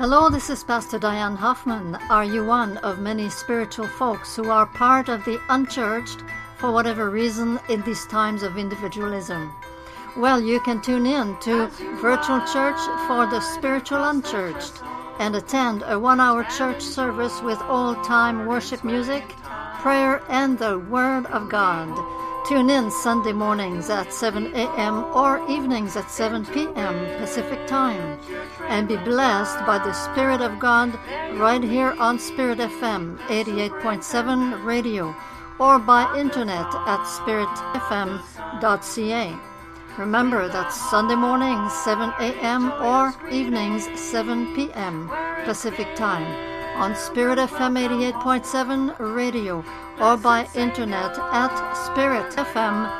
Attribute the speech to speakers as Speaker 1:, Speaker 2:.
Speaker 1: Hello, this is Pastor Diane Hoffman. Are you one of many spiritual folks who are part of the unchurched for whatever reason in these times of individualism? Well, you can tune in to Virtual Church for the Spiritual Unchurched and attend a 1-hour church service with all-time worship music, prayer, and the Word of God. Tune in Sunday mornings at 7 a.m. or evenings at 7 p.m. Pacific Time, and be blessed by the Spirit of God right here on Spirit FM 88.7 radio or by internet at spiritfm.ca. Remember, that's Sunday mornings 7 a.m. or evenings 7 p.m. Pacific Time on Spirit FM 88.7 radio or by internet at spiritfm.ca.